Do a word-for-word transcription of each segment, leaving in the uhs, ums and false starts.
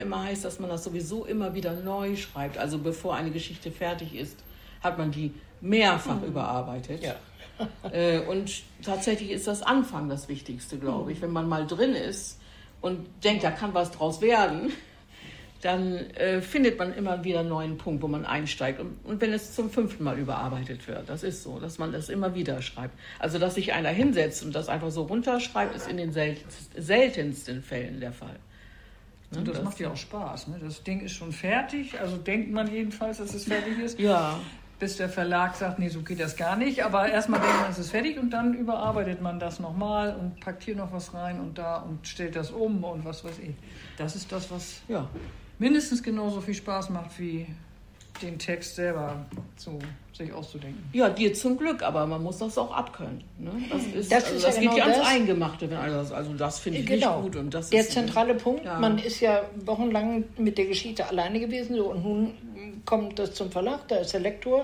immer heißt, dass man das sowieso immer wieder neu schreibt. Also bevor eine Geschichte fertig ist, hat man die mehrfach mhm. überarbeitet. Ja. äh, und tatsächlich ist das Anfang das Wichtigste, glaube ich. Mhm. Wenn man mal drin ist und denkt, da kann was draus werden, dann äh, findet man immer wieder einen neuen Punkt, wo man einsteigt. Und, und wenn es zum fünften Mal überarbeitet wird, das ist so, dass man das immer wieder schreibt. Also, dass sich einer hinsetzt und das einfach so runterschreibt, ist in den seltensten, seltensten Fällen der Fall. Und das, das macht ja auch Spaß. Ne? Das Ding ist schon fertig, also denkt man jedenfalls, dass es fertig ist. Ja. Bis der Verlag sagt, nee, so geht das gar nicht. Aber erstmal denkt man, es ist fertig und dann überarbeitet man das nochmal und packt hier noch was rein und da und stellt das um und was weiß ich. Das ist das, was ja. mindestens genauso viel Spaß macht, wie den Text selber zu sich auszudenken. Ja, dir zum Glück, aber man muss das auch abkönnen. Ne? Das, ist, das, also, ist das ja geht genau ja ans das. Eingemachte. Wenn alles, also das finde ich genau. nicht gut. Und das der ist, zentrale Punkt, ja. man ist ja wochenlang mit der Geschichte alleine gewesen so, und nun kommt das zum Verlag, da ist der Lektor. Mhm.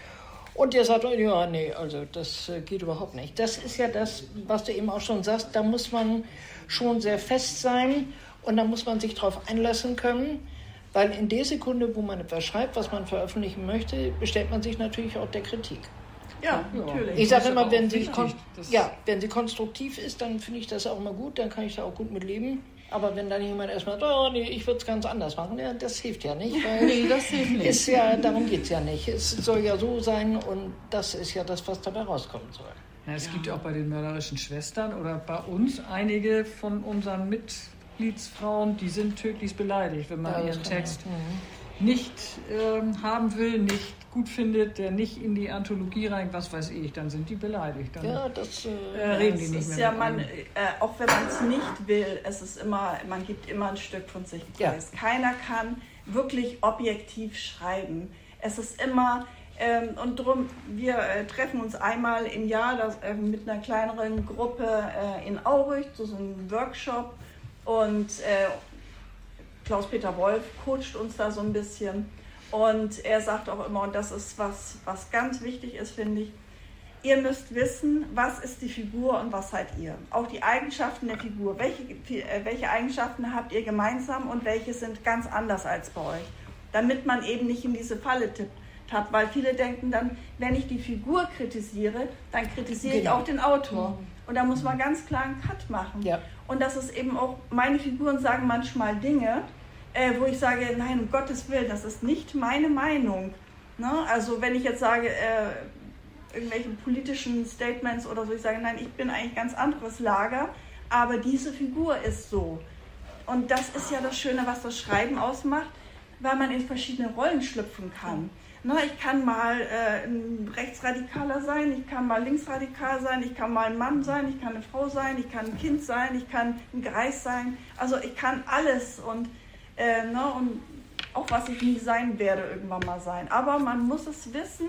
Und der sagt, ja, nee, also das geht überhaupt nicht. Das ist ja das, was du eben auch schon sagst, da muss man schon sehr fest sein und da muss man sich drauf einlassen können, weil in der Sekunde, wo man etwas schreibt, was man veröffentlichen möchte, stellt man sich natürlich auch der Kritik. Ja, ja. natürlich. Ich sage immer, wenn sie, kon- ja, wenn sie konstruktiv ist, dann finde ich das auch immer gut, dann kann ich da auch gut mit leben. Aber wenn dann jemand erstmal sagt, oh nee, ich würde es ganz anders machen, ja, das hilft ja nicht. Weil nee, das hilft nicht. Ist ja, darum geht es ja nicht. Es soll ja so sein und das ist ja das, was dabei rauskommen soll. Ja, es ja. gibt ja auch bei den mörderischen Schwestern oder bei uns einige von unseren Mitgliedsfrauen, die sind tödlich beleidigt, wenn man ja, ihren Text mhm. nicht ähm, haben will, nicht gut findet, der nicht in die Anthologie rein, was weiß ich, dann sind die beleidigt. Dann ja, das äh, reden die nicht ist mehr ja mit man, äh, auch wenn man es nicht will, es ist immer, man gibt immer ein Stück von sich preis. Ja. Keiner kann wirklich objektiv schreiben. Es ist immer, ähm, und drum, wir äh, treffen uns einmal im Jahr das, äh, mit einer kleineren Gruppe äh, in Aurich zu so einem Workshop und äh, Klaus-Peter Wolf coacht uns da so ein bisschen. Und er sagt auch immer, und das ist was, was ganz wichtig ist, finde ich, ihr müsst wissen, was ist die Figur und was seid ihr. Auch die Eigenschaften der Figur. Welche, welche Eigenschaften habt ihr gemeinsam und welche sind ganz anders als bei euch. Damit man eben nicht in diese Falle tippt. Weil viele denken dann, wenn ich die Figur kritisiere, dann kritisiere genau. ich auch den Autor. Und da muss man ganz klar einen Cut machen. Ja. Und das ist eben auch, meine Figuren sagen manchmal Dinge, Äh, wo ich sage, nein, um Gottes Willen, das ist nicht meine Meinung. Ne? Also wenn ich jetzt sage, äh, irgendwelche politischen Statements oder so, ich sage, nein, ich bin eigentlich ganz anderes Lager, aber diese Figur ist so. Und das ist ja das Schöne, was das Schreiben ausmacht, weil man in verschiedene Rollen schlüpfen kann. Ne? Ich kann mal äh, ein Rechtsradikaler sein, ich kann mal linksradikal sein, ich kann mal ein Mann sein, ich kann eine Frau sein, ich kann ein Kind sein, ich kann ein Greis sein. Also ich kann alles und Äh, ne, und auch was ich nie sein werde, irgendwann mal sein. Aber man muss es wissen,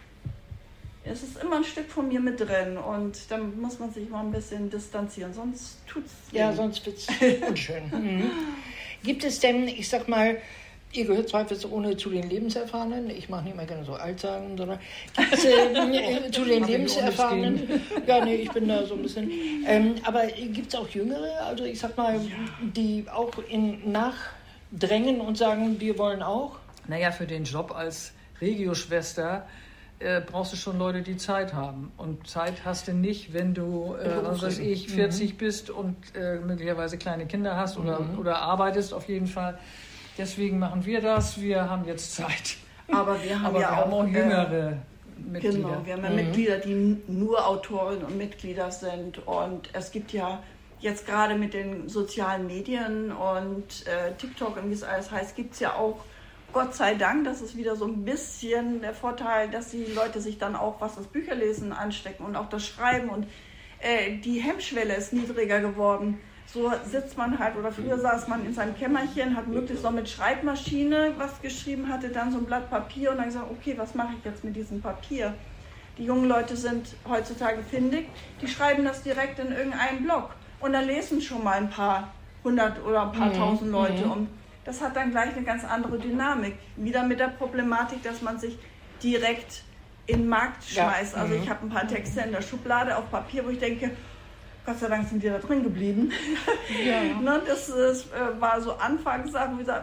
es ist immer ein Stück von mir mit drin und dann muss man sich mal ein bisschen distanzieren, sonst tut es Ja, weh. Sonst wird es unschön. Mhm. Gibt es denn, ich sag mal, ihr gehört zweifelsohne zu den Lebenserfahrenen, ich mache nicht mehr gerne so alt sagen, sondern gibt es äh, zu den Lebenserfahrenen, ja, nee, ich bin da so ein bisschen, ähm, aber gibt es auch Jüngere, also ich sag mal, ja. die auch in nach drängen und sagen, wir wollen auch? Naja, für den Job als Regio-Schwester äh, brauchst du schon Leute, die Zeit haben. Und Zeit hast du nicht, wenn du, äh, was weiß ich, vierzig mhm. bist und äh, möglicherweise kleine Kinder hast oder, mhm. oder arbeitest auf jeden Fall. Deswegen machen wir das. Wir haben jetzt Zeit. Aber wir haben Aber ja wir haben auch, auch jüngere äh, Mitglieder. Genau, wir haben ja mhm. Mitglieder, die nur Autorinnen und Mitglieder sind. Und es gibt ja jetzt gerade mit den sozialen Medien und äh, TikTok und wie es alles heißt, gibt es ja auch, Gott sei Dank, das ist wieder so ein bisschen der Vorteil, dass die Leute sich dann auch, was das Bücherlesen anstecken und auch das Schreiben und äh, die Hemmschwelle ist niedriger geworden. So sitzt man halt, oder früher saß man in seinem Kämmerchen, hat möglichst noch mit Schreibmaschine was geschrieben, hatte dann so ein Blatt Papier und dann gesagt, okay, was mache ich jetzt mit diesem Papier? Die jungen Leute sind heutzutage findig, die schreiben das direkt in irgendeinen Blog. Und da lesen schon mal ein paar hundert oder ein paar mhm. tausend Leute. Und das hat dann gleich eine ganz andere Dynamik. Wieder mit der Problematik, dass man sich direkt in den Markt schmeißt. Ja. Also ich habe ein paar Texte in der Schublade auf Papier, wo ich denke, Gott sei Dank sind die da drin geblieben. Ja. ne, das, das war so Anfangssachen, wie gesagt,